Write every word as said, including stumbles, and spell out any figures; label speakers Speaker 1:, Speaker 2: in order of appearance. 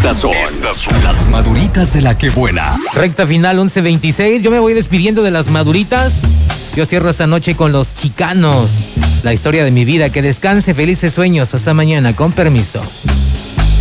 Speaker 1: Estas son, Estas son las maduritas de la que buena.
Speaker 2: Recta final once veintiséis. Yo me voy despidiendo de las maduritas. Yo cierro esta noche con los chicanos. La historia de mi vida. Que descanse, felices sueños. Hasta mañana, con permiso.